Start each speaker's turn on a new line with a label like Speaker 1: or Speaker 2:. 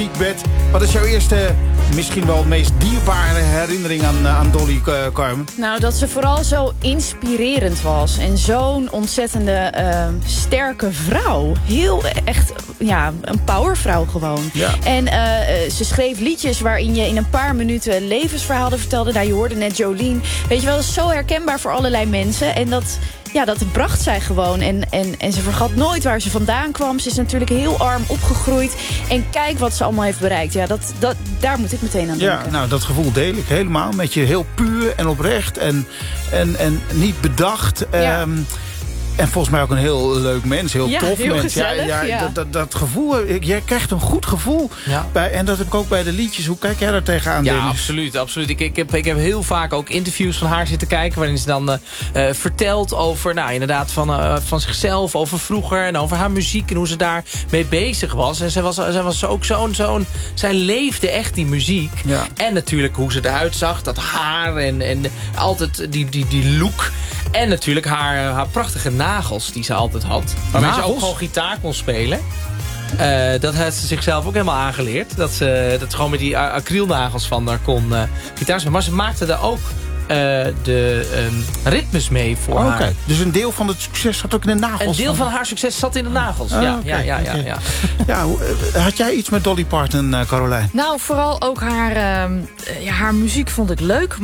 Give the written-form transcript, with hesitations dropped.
Speaker 1: ziekbed. Wat is jouw eerste, misschien wel meest dierbare herinnering aan Dolly, Carmen?
Speaker 2: Nou, dat ze vooral zo inspirerend was. En zo'n ontzettende sterke vrouw. Heel echt, ja, een powervrouw gewoon. Ja. En ze schreef liedjes waarin je in een paar minuten levensverhalen vertelde. Nou, je hoorde net Jolien. Weet je wel, dat is zo herkenbaar voor allerlei mensen. En dat bracht zij gewoon. En ze vergat nooit waar ze vandaan kwam. Ze is natuurlijk heel arm opgegroeid. En kijk wat ze allemaal heeft bereikt. Ja, daar moet ik meteen aan denken.
Speaker 1: Ja, nou, dat gevoel deel ik helemaal. Met je heel puur en oprecht. En niet bedacht.
Speaker 2: Ja.
Speaker 1: En volgens mij ook een heel leuk mens. Heel tof
Speaker 2: heel
Speaker 1: mens.
Speaker 2: Gezellig, ja.
Speaker 1: Dat gevoel. Jij krijgt een goed gevoel. Ja. En dat heb ik ook bij de liedjes. Hoe kijk jij daar tegenaan, Dennis?
Speaker 3: Ja, absoluut. Ik heb heel vaak ook interviews van haar zitten kijken. Waarin ze dan vertelt over, nou, inderdaad van zichzelf. Over vroeger en over haar muziek. En hoe ze daarmee bezig was. En zij was ook zo'n... Zij leefde echt die muziek. Ja. En natuurlijk hoe ze eruit zag. Dat haar en altijd die look. En natuurlijk haar prachtige nagels die ze altijd had. Waarmee ze ook gewoon gitaar kon spelen. Dat heeft ze zichzelf ook helemaal aangeleerd. Dat ze gewoon met die acrylnagels van haar kon gitaar spelen. Maar ze maakte daar ook de ritmes mee voor haar.
Speaker 1: Okay. Dus een deel van het succes zat ook in de nagels?
Speaker 3: Een deel van haar succes zat in de nagels. Ja.
Speaker 1: Ja, had jij iets met Dolly Parton, Carolijn?
Speaker 4: Nou, vooral ook haar muziek vond ik leuk.